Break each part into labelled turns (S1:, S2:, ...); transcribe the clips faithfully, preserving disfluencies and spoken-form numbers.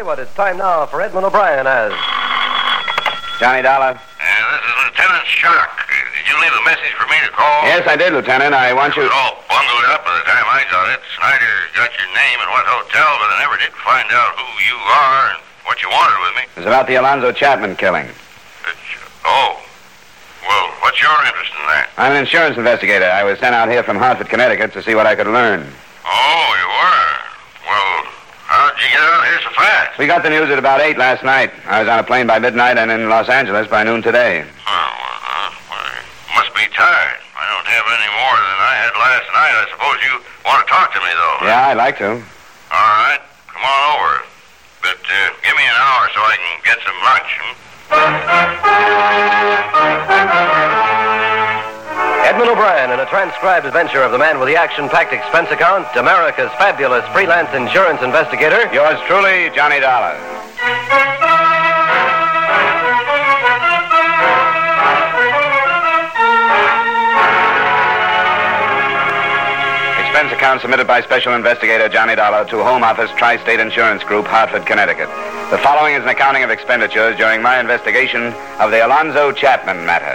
S1: Hollywood, it's time now for Edmund O'Brien as...
S2: Johnny Dollar?
S3: Uh, this is Lieutenant Shock. Uh, did you leave a message for me to call?
S2: Yes, I did, Lieutenant. I want you...
S3: It was all bundled up by the time I got it. Snyder got your name and what hotel, but I never did find out who you are and what you wanted with me.
S2: It was about the Alonzo Chapman killing.
S3: It's, oh. Well, what's your interest in that?
S2: I'm an insurance investigator. I was sent out here from Hartford, Connecticut to see what I could learn.
S3: Oh, you were? Well, how'd you get out here so fast?
S2: We got the news at about eight last night. I was on a plane by midnight and in Los Angeles by noon today.
S3: Oh, uh, well, you must be tired. I don't have any more than I had last night. I suppose you want to talk to me, though.
S2: Yeah, I'd like to.
S3: All right. Come on over. But uh, give me an hour so I can get some lunch. Hmm?
S1: Edmund O'Brien in a transcribed adventure of the man with the action-packed expense account, America's fabulous freelance insurance investigator.
S2: Yours truly, Johnny Dollar. Expense account submitted by Special Investigator Johnny Dollar to Home Office Tri-State Insurance Group, Hartford, Connecticut. The following is an accounting of expenditures during my investigation of the Alonzo Chapman matter.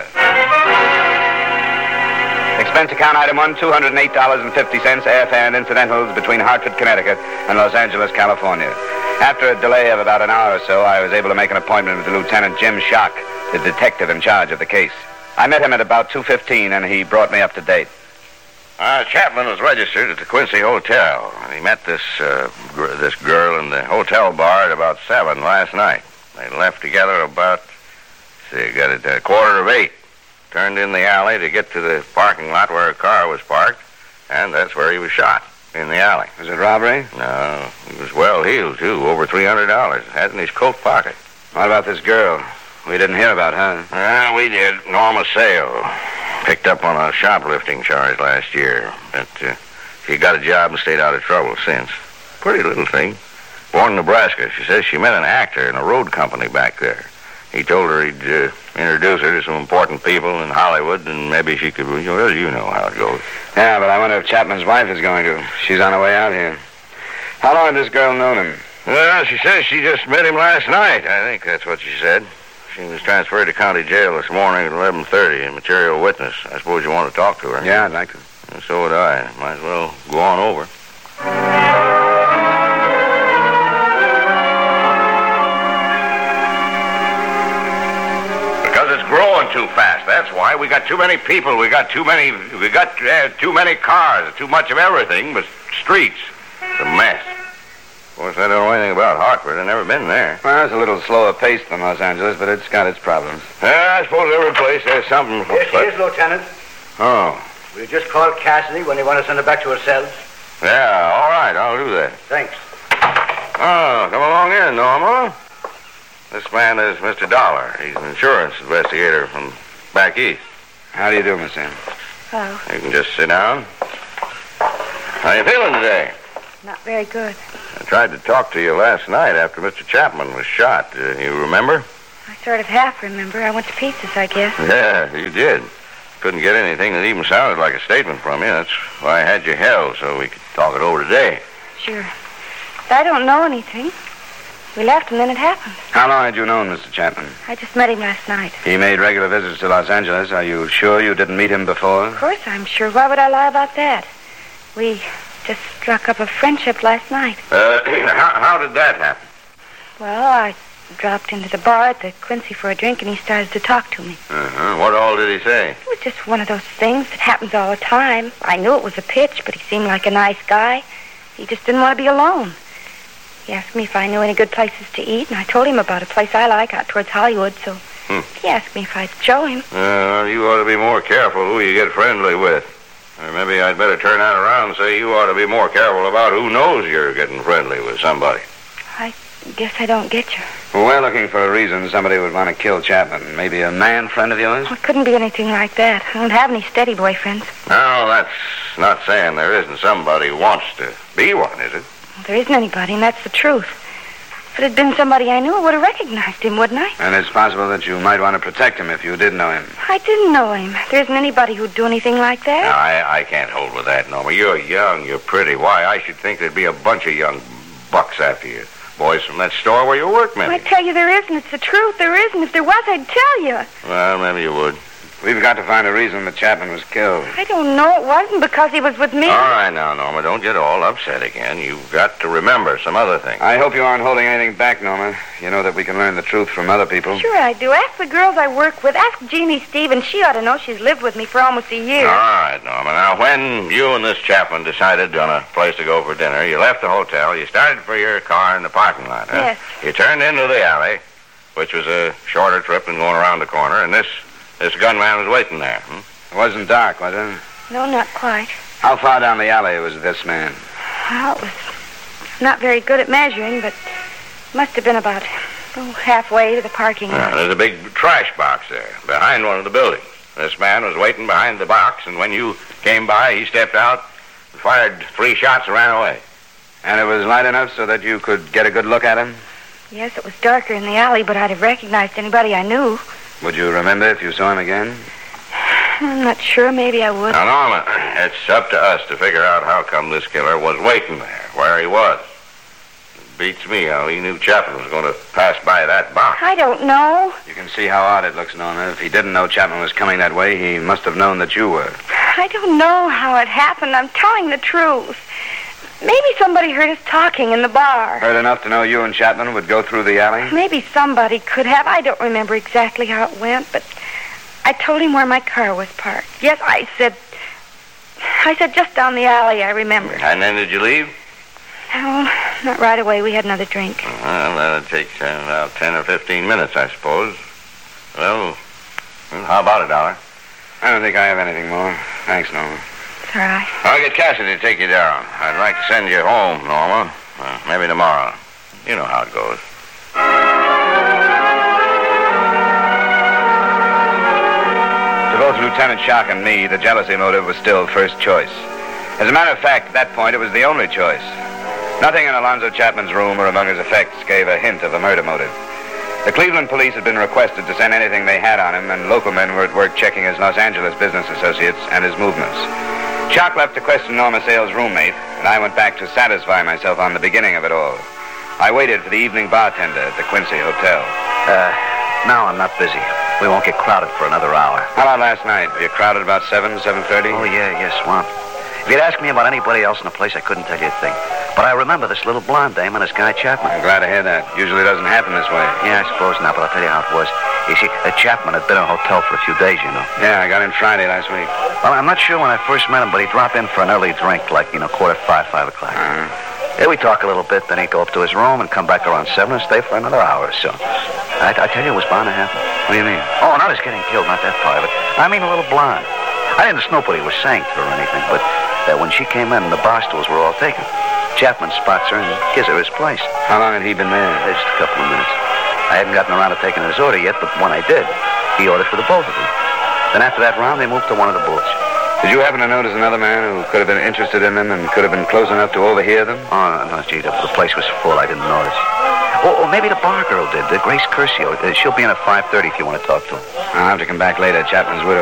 S2: Expense account item one, two hundred eight dollars and fifty cents, airfare and incidentals between Hartford, Connecticut and Los Angeles, California. After a delay of about an hour or so, I was able to make an appointment with Lieutenant Jim Shock, the detective in charge of the case. I met him at about two fifteen, and he brought me up to date.
S3: Uh, Chapman was registered at the Quincy Hotel. He met this uh, gr- this girl in the hotel bar at about seven last night. They left together about, see, got it a quarter of eight. Turned in the alley to get to the parking lot where a car was parked, and that's where he was shot, in the alley.
S2: Was it robbery?
S3: No, he was well heeled, too, over three hundred dollars. Had in his coat pocket.
S2: What about this girl? We didn't hear about her.
S3: Well, we did. Norma Sale. Picked up on a shoplifting charge last year, but uh, she got a job and stayed out of trouble since. Pretty little thing. Born in Nebraska. She says she met an actor in a road company back there. He told her he'd uh, introduce her to some important people in Hollywood, and maybe she could, well, you know how it goes.
S2: Yeah, but I wonder if Chapman's wife is going to. She's on her way out here. How long had this girl known him?
S3: Well, she says she just met him last night. I think that's what she said. She was transferred to county jail this morning at eleven thirty, a material witness. I suppose you want to talk to her.
S2: Yeah, I'd like to.
S3: And so would I. Might as well go on over. Because it's growing too fast. That's why. We got too many people. We got too many. We got uh, too many cars. Too much of everything, but streets. It's a mess. Of course, I don't know anything about Hartford. I've never been there.
S2: Well, it's a little slower paced than Los Angeles, but it's got its problems.
S3: Yeah, I suppose every place has something.
S4: Yes,
S3: but...
S4: it is, Lieutenant.
S3: Oh.
S4: We just called Cassidy when they want to send her back to her cells.
S3: Yeah, all right, I'll do that.
S4: Thanks.
S3: Oh, come along in, Norma. This man is Mister Dollar. He's an insurance investigator from back east.
S2: How do you do, Miss Ann?
S5: Oh,
S3: You can just sit down. How you feeling today?
S5: not very good.
S3: I tried to talk to you last night after Mister Chapman was shot. Uh, you remember?
S5: I sort of half remember. I went to pieces, I guess.
S3: Yeah, you did. Couldn't get anything that even sounded like a statement from you. That's why I had you held, so we could talk it over today.
S5: Sure. I don't know anything. We left and then it happened.
S2: How long had you known Mister Chapman?
S5: I just met him last night.
S2: He made regular visits to Los Angeles. Are you sure you didn't meet him before?
S5: Of course I'm sure. Why would I lie about that? We just struck up a friendship last night.
S3: Uh, how, how did that happen?
S5: Well, I dropped into the bar at the Quincy for a drink and he started to talk to me.
S3: Uh-huh. What all did he say?
S5: It was just one of those things that happens all the time. I knew it was a pitch, but he seemed like a nice guy. He just didn't want to be alone. He asked me if I knew any good places to eat, and I told him about a place I like out towards Hollywood, so
S3: Hmm.
S5: he asked me if I'd show him.
S3: Uh, you ought to be more careful who you get friendly with. Or maybe I'd better turn that around and say you ought to be more careful about who knows you're getting friendly with somebody.
S5: I guess I don't get you.
S2: Well, we're looking for a reason somebody would want to kill Chapman. Maybe a man friend of yours?
S5: Well, it couldn't be anything like that. I don't have any steady boyfriends.
S3: No, that's not saying there isn't somebody who wants to be one, is it?
S5: Well, there isn't anybody, and that's the truth. If it had been somebody I knew, I would have recognized him, wouldn't I?
S2: And it's possible that you might want to protect him if you did know him.
S5: I didn't know him. There isn't anybody who'd do anything like
S3: No,
S5: that.
S3: I, I can't hold with that, Norma. You're young, you're pretty. Why, I should think there'd be a bunch of young bucks after you. Boys from that store where you work, maybe.
S5: I tell you there isn't. It's the truth. There isn't. If there was, I'd tell you.
S3: Well, maybe you would.
S2: We've got to find a reason that Chapman was killed.
S5: I don't know. It wasn't because he was with me.
S3: All right now, Norma, don't get all upset again. You've got to remember some other things.
S2: I hope you aren't holding anything back, Norma. You know that we can learn the truth from other people.
S5: Sure I do. Ask the girls I work with. Ask Jeannie Stevens. She ought to know. She's lived with me for almost a year.
S3: All right, Norma. Now, when you and this Chapman decided on a place to go for dinner, you left the hotel. You started for your car in the parking lot, huh?
S5: Yes.
S3: You turned into the alley, which was a shorter trip than going around the corner, and this this gunman was waiting there. Hmm?
S2: It wasn't dark, was it?
S5: No, not quite.
S2: How far down the alley was this man?
S5: Well, it was not very good at measuring, but must have been about oh, halfway to the parking lot.
S3: Yeah, there's a big trash box there behind one of the buildings. This man was waiting behind the box, and when you came by, he stepped out and fired three shots and ran away.
S2: And it was light enough so that you could get a good look at him?
S5: Yes, it was darker in the alley, but I'd have recognized anybody I knew.
S2: Would you remember if you saw him again?
S5: I'm not sure. Maybe I would.
S3: Now, Norma, it's up to us to figure out how come this killer was waiting there, where he was. It beats me how he knew Chapman was going to pass by that box.
S5: I don't know.
S2: You can see how odd it looks, Norma. If he didn't know Chapman was coming that way, he must have known that you were.
S5: I don't know how it happened. I'm telling the truth. Maybe somebody heard us talking in the bar.
S2: Heard enough to know you and Chapman would go through the alley?
S5: Maybe somebody could have. I don't remember exactly how it went, but I told him where my car was parked. Yes, I said... I said just down the alley, I remember.
S3: And then did you leave?
S5: No, not right away. We had another drink.
S3: Well, that'll take uh, about ten or fifteen minutes, I suppose. Well, well, how about it, Dollar?
S2: I don't think I have anything more. Thanks, Norma.
S5: It's all right.
S3: I'll get Cassidy to take you down. I'd like to send you home, Norma. Uh, maybe tomorrow. You know how it goes.
S2: To both Lieutenant Shock and me, the jealousy motive was still first choice. As a matter of fact, at that point, it was the only choice. Nothing in Alonzo Chapman's room or among his effects gave a hint of a murder motive. The Cleveland police had been requested to send anything they had on him, and local men were at work checking his Los Angeles business associates and his movements. Shock left to question Norma Sale's roommate, and I went back to satisfy myself on the beginning of it all. I waited for the evening bartender at the Quincy Hotel.
S6: Uh, now I'm not busy. We won't get crowded for another hour.
S2: How about last night? Were you crowded about seven, seven thirty?
S6: Oh, yeah, yeah, swamped. If you'd asked me about anybody else in the place, I couldn't tell you a thing. But I remember this little blonde dame and this guy Chapman.
S2: I'm glad to hear that. Usually doesn't happen this way.
S6: Yeah, I suppose not, but I'll tell you how it was. You see, uh, Chapman had been in a hotel for a few days, you know.
S2: Yeah, I got in Friday last week.
S6: Well, I'm not sure when I first met him, but he'd drop in for an early drink, like, you know, quarter five, five o'clock.
S2: Uh-huh.
S6: Yeah, we'd talk a little bit, then he'd go up to his room and come back around seven and stay for another hour or so. I, I tell you, it was bound to happen.
S2: What do you mean?
S6: Oh, not his getting killed, not that part of it. I mean a little blonde. I didn't snoop what he was saying to her or anything, but uh, when she came in, the bar stools were all taken. Chapman spots her and gives her his place.
S2: How long had he been there?
S6: Just a couple of minutes. I hadn't gotten around to taking his order yet, but when I did, he ordered for the both of them. Then after that round, they moved to one of the booths.
S2: Did you happen to notice another man who could have been interested in them and could have been close enough to overhear them?
S6: Oh, no, gee, the, the place was full. I didn't notice. Or, or maybe the bar girl did, the Grace Curcio. Uh, she'll be in at five thirty if you want to talk to her.
S2: I'll have to come back later. Chapman's widow